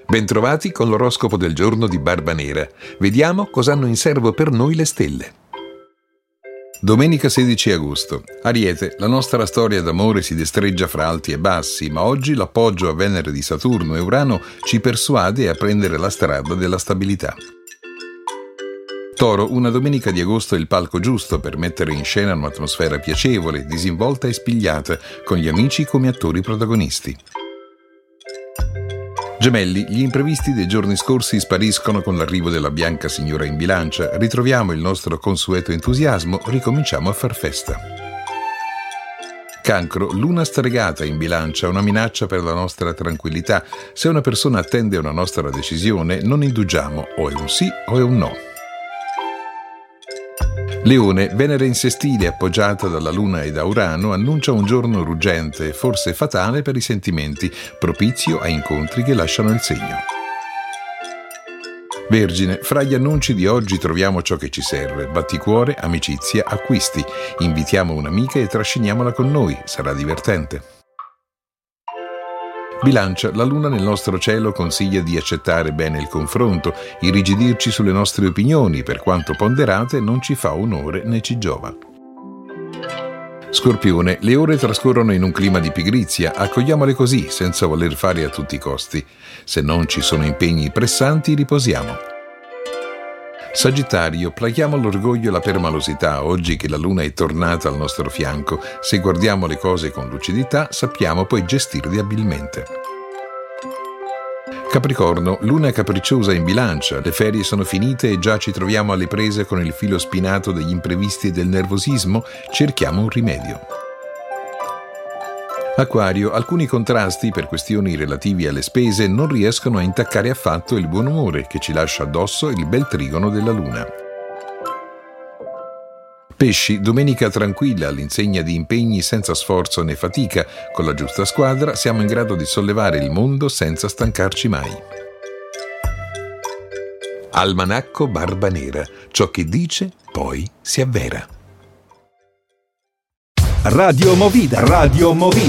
Bentrovati con l'oroscopo del giorno di Barbanera. Vediamo cosa hanno in serbo per noi le stelle. Domenica 16 agosto. Ariete, la nostra storia d'amore si destreggia fra alti e bassi, ma oggi l'appoggio a Venere di Saturno e Urano ci persuade a prendere la strada della stabilità. Toro, una domenica di agosto è il palco giusto per mettere in scena un'atmosfera piacevole, disinvolta e spigliata, con gli amici come attori protagonisti. Gemelli, gli imprevisti dei giorni scorsi spariscono con l'arrivo della bianca signora in bilancia, ritroviamo il nostro consueto entusiasmo, ricominciamo a far festa. Cancro, luna stregata in bilancia, una minaccia per la nostra tranquillità. Se una persona attende una nostra decisione, non indugiamo, o è un sì o è un no. Leone, Venere in sestile appoggiata dalla Luna e da Urano annuncia un giorno ruggente, forse fatale per i sentimenti, propizio a incontri che lasciano il segno. Vergine, fra gli annunci di oggi troviamo ciò che ci serve, batticuore, amicizia, acquisti. Invitiamo un'amica e trasciniamola con noi, sarà divertente. Bilancia, la luna nel nostro cielo consiglia di accettare bene il confronto, irrigidirci sulle nostre opinioni, per quanto ponderate non ci fa onore né ci giova. Scorpione, le ore trascorrono in un clima di pigrizia, accogliamole così, senza voler fare a tutti i costi. Se non ci sono impegni pressanti, riposiamo. Sagittario, plachiamo l'orgoglio e la permalosità oggi che la luna è tornata al nostro fianco. Se guardiamo le cose con lucidità, sappiamo poi gestirle abilmente. Capricorno, luna capricciosa in bilancia, le ferie sono finite e già ci troviamo alle prese con il filo spinato degli imprevisti e del nervosismo, cerchiamo un rimedio. Acquario, alcuni contrasti per questioni relativi alle spese non riescono a intaccare affatto il buon umore che ci lascia addosso il bel trigono della luna. Pesci, domenica tranquilla all'insegna di impegni senza sforzo né fatica, con la giusta squadra siamo in grado di sollevare il mondo senza stancarci mai. Almanacco Barbanera, ciò che dice poi si avvera. Radio Movida.